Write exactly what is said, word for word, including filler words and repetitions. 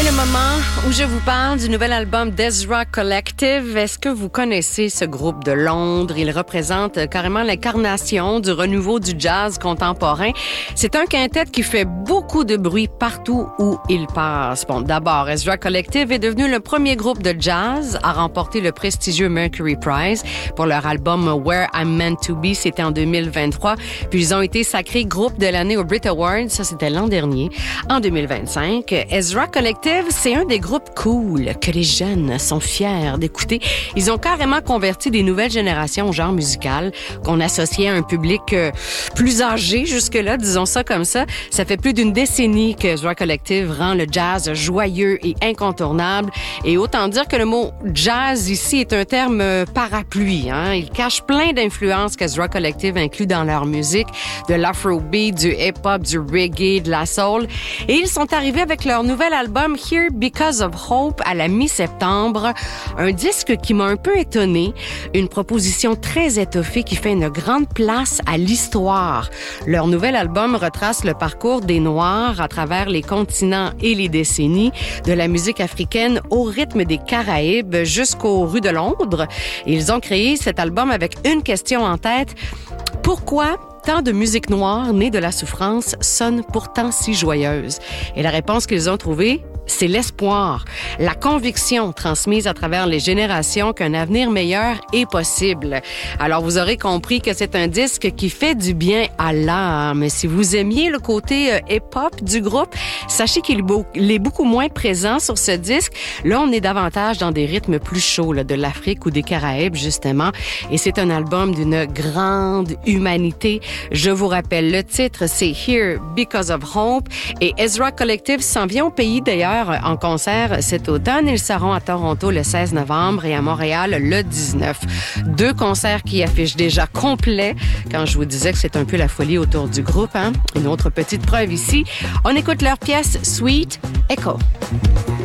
le moment où je vous parle du nouvel album d'Ezra Collective. Est-ce que vous connaissez ce groupe de Londres? Il représente carrément l'incarnation du renouveau du jazz contemporain. C'est un quintet qui fait beaucoup de bruit partout où il passe. Bon, d'abord, Ezra Collective est devenu le premier groupe de jazz à remporter le prestigieux Mercury Prize pour leur album Where I'm Meant to Be. C'était en deux mille vingt-trois. Puis ils ont été sacrés groupe de l'année au Brit Awards. Ça, c'était l'an dernier. En deux mille vingt-cinq, Ezra Collective, c'est un des groupes cool que les jeunes sont fiers d'écouter. Ils ont carrément converti des nouvelles générations au genre musical qu'on associait à un public euh, plus âgé jusque-là, disons ça comme ça. Ça fait plus d'une décennie que Ezra Collective rend le jazz joyeux et incontournable. Et autant dire que le mot jazz ici est un terme euh, parapluie. Hein? Il cache plein d'influences qu'Ezra Collective inclut dans leur musique, de l'afrobeat, du hip-hop, du reggae, de la soul. Et ils sont arrivés avec leur nouvel album Here Because of Hope à la mi-septembre. Un disque qui m'a un peu étonnée. Une proposition très étoffée qui fait une grande place à l'histoire. Leur nouvel album retrace le parcours des Noirs à travers les continents et les décennies, de la musique africaine au rythme des Caraïbes jusqu'aux rues de Londres. Ils ont créé cet album avec une question en tête. Pourquoi tant de musique noire née de la souffrance sonne pourtant si joyeuse? Et la réponse qu'ils ont trouvée, c'est l'espoir, la conviction transmise à travers les générations qu'un avenir meilleur est possible. Alors, vous aurez compris que c'est un disque qui fait du bien à l'âme. Si vous aimiez le côté euh, hip-hop du groupe, sachez qu'il est, beau, il est beaucoup moins présent sur ce disque. Là, on est davantage dans des rythmes plus chauds, là, de l'Afrique ou des Caraïbes, justement. Et c'est un album d'une grande humanité. Je vous rappelle, le titre, c'est Here Because of Hope. Et Ezra Collective s'en vient au pays, d'ailleurs, en concert cet automne. Ils seront à Toronto le seize novembre et à Montréal le dix-neuf. Deux concerts qui affichent déjà complet. Quand je vous disais que c'est un peu la folie autour du groupe, hein? Une autre petite preuve ici. On écoute leur pièce Sweet Echo.